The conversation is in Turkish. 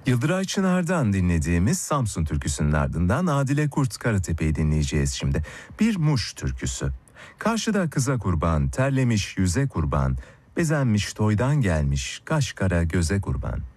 Yıldıray Çınar'dan dinlediğimiz Samsun türküsünün ardından Adile Kurt Karatepe'yi dinleyeceğiz şimdi. Bir Muş türküsü. Karşıda kıza kurban, terlemiş yüze kurban, bezenmiş toydan gelmiş, kaş kara göze kurban.